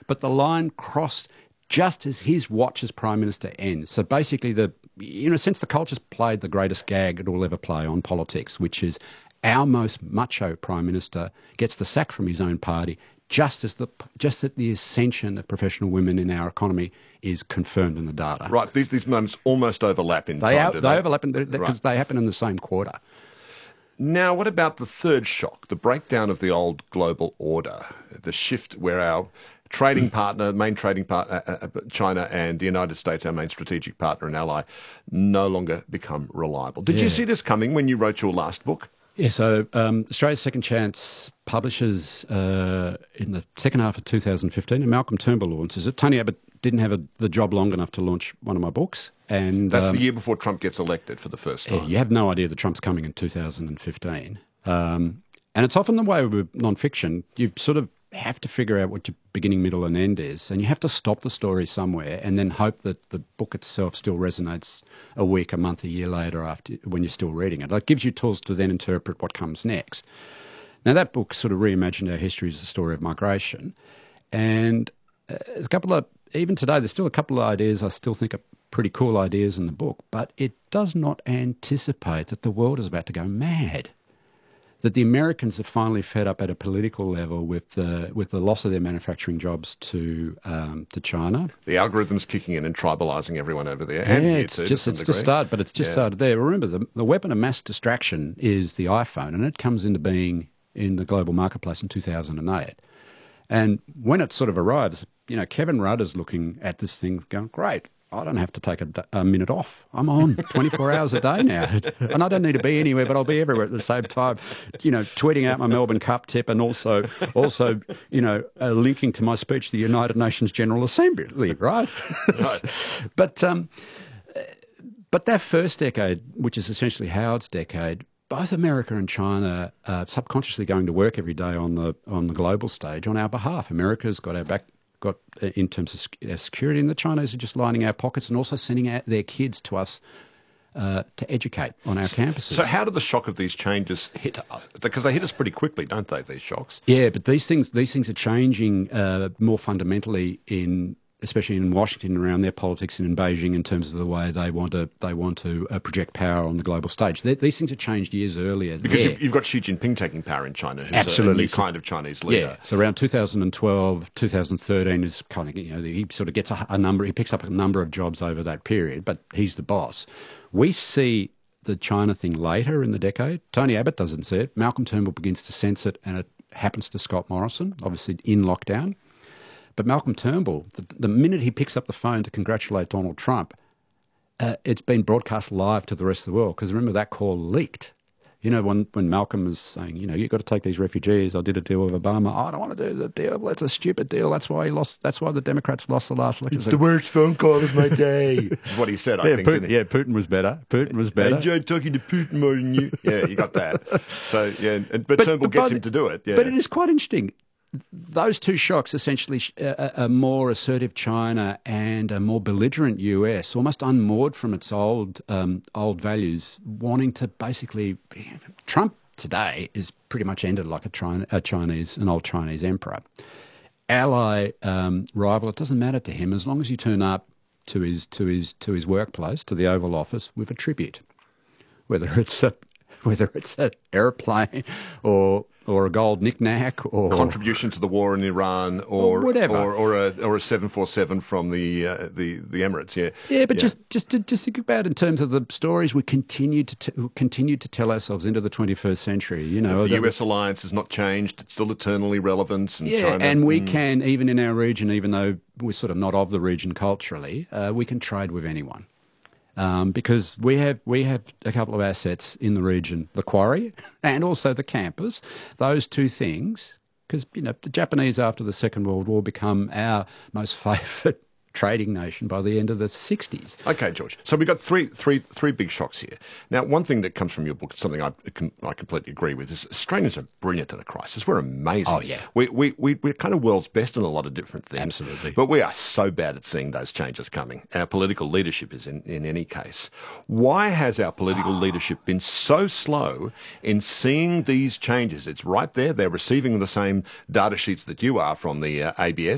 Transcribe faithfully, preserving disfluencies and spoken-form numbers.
but the line crossed just as his watch as Prime Minister ends. So basically, the in a sense, the culture's played the greatest gag it will ever play on politics, which is our most macho Prime Minister gets the sack from his own party just as the just as the ascension of professional women in our economy is confirmed in the data. Right, these, these moments almost overlap in they time, out, do they? they? overlap because Right. they happen in the same quarter. Now, what about the third shock, the breakdown of the old global order, the shift where our trading partner, main trading partner, uh, uh, China and the United States, our main strategic partner and ally, no longer become reliable? Did Yeah. you see this coming when you wrote your last book? Yeah, so um, Australia's Second Chance publishes uh, in the second half of two thousand fifteen, and Malcolm Turnbull launches it. Tony Abbott didn't have a, the job long enough to launch one of my books. And That's um, the year before Trump gets elected for the first time. Yeah, you have no idea that Trump's coming in two thousand fifteen. Um, and it's often the way with non-fiction. You sort of have to figure out what your beginning, middle and end is. And you have to stop the story somewhere and then hope that the book itself still resonates a week, a month, a year later after when you're still reading it. It gives you tools to then interpret what comes next. Now, that book sort of reimagined our history as a story of migration. And uh, there's a couple of, even today, there's still a couple of ideas I still think are pretty cool ideas in the book, but it does not anticipate that the world is about to go mad. That the Americans are finally fed up at a political level with the with the loss of their manufacturing jobs to um, to China. The algorithm's kicking in and tribalising everyone over there. Yeah, and here it's too, just to some it's degree. just started, but it's just Yeah. started there. Remember, the, the weapon of mass distraction is the iPhone, and it comes into being in the global marketplace in two thousand eight. And when it sort of arrives, you know, Kevin Rudd is looking at this thing going, great, I don't have to take a, a minute off. I'm on twenty-four hours a day now. And I don't need to be anywhere, but I'll be everywhere at the same time, you know, tweeting out my Melbourne Cup tip and also, also you know, uh, linking to my speech to the United Nations General Assembly, right? Right. But, um, but that first decade, which is essentially Howard's decade, both America and China are subconsciously going to work every day on the on the global stage on our behalf. America's got our back, got uh, in terms of sec- uh, security, and the Chinese are just lining our pockets and also sending out their kids to us uh, to educate on our campuses. So how did the shock of these changes hit us? Because they hit us pretty quickly, don't they, these shocks? Yeah, but these things these things are changing uh, more fundamentally in, especially in Washington, around their politics, and in Beijing in terms of the way they want to they want to uh, project power on the global stage. They, these things have changed years earlier. Because there. you've, you've got Xi Jinping taking power in China, who's Absolutely. a new kind of Chinese leader. Yeah, so around two thousand twelve, two thousand thirteen is kind of, you know, he sort of gets a, a number, he picks up a number of jobs over that period, but he's the boss. We see the China thing later in the decade. Tony Abbott doesn't see it. Malcolm Turnbull begins to sense it, and it happens to Scott Morrison, obviously in lockdown. But Malcolm Turnbull, the, the minute he picks up the phone to congratulate Donald Trump, uh, it's been broadcast live to the rest of the world. Because remember, that call leaked. You know, when, when Malcolm was saying, you know, you've got to take these refugees. I did a deal with Obama. Oh, I don't want to do the deal. Well, it's a stupid deal. That's why he lost. That's why the Democrats lost the last election. It's the worst phone call of my day. Is what he said, I yeah, think, Putin, didn't he? yeah, Putin was better. Putin was I better. enjoyed talking to Putin more than you. Yeah, you got that. So, yeah, and, but, But- Turnbull but gets by him to do it. Yeah. But it is quite interesting. Those two shocks, essentially a, a more assertive China and a more belligerent U S, almost unmoored from its old um, old values, wanting to basically... Trump today is pretty much ended like a, China, a Chinese, an old Chinese emperor. Ally, um, rival, it doesn't matter to him as long as you turn up to his to his to his workplace, to the Oval Office, with a tribute, whether it's a whether it's an airplane or or a gold knick-knack or contribution to the war in Iran, or Or whatever. or, or a or a seven forty-seven from the uh, the the Emirates. Yeah, Yeah, but just just to, just think about in terms of the stories we continue to t- continue to tell ourselves into the twenty-first century. You know, the that- U S alliance has not changed; it's still eternally relevant. And yeah, China, and we mm. can, even in our region, even though we're sort of not of the region culturally, uh, we can trade with anyone. Um, because we have we have a couple of assets in the region, the quarry and also the campus. Those two things, because you know the Japanese after the Second World War become our most favourite trading nation by the end of the sixties. Okay, George. So we've got three, three, three big shocks here. Now, one thing that comes from your book, something I, can, I completely agree with, is Australians are brilliant in a crisis. We're amazing. Oh, yeah. We, we, we, we're kind of world's best in a lot of different things. Absolutely. But we are so bad at seeing those changes coming. Our political leadership is in, in any case. Why has our political leadership been so slow in seeing these changes? It's right there. They're receiving the same data sheets that you are from the uh, A B S